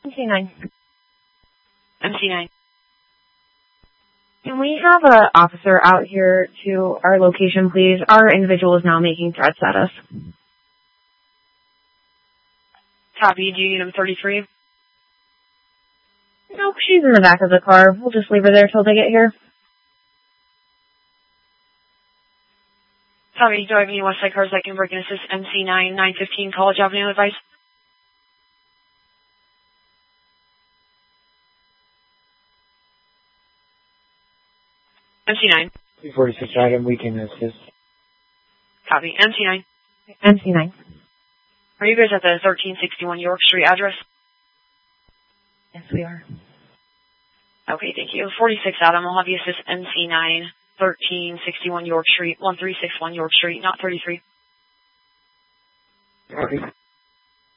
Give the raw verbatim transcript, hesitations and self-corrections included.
M C nine. M C nine. Can we have an officer out here to our location, please? Our individual is now making threats at us. Copy. Do you need him thirty-three? Nope, she's in the back of the car. We'll just leave her there till they get here. Copy. Do I have any Westside cars that can break and assist M C nine, nine fifteen College Avenue advice? M C nine. two forty-six item, we can assist. Copy. M C nine. M C nine. Are you guys at the thirteen sixty-one York Street address? Yes, we are. Okay, thank you. forty-six Adam, I'll have you assist M C nine, thirteen sixty-one York Street, one three six one York Street, not thirty-three. Copy.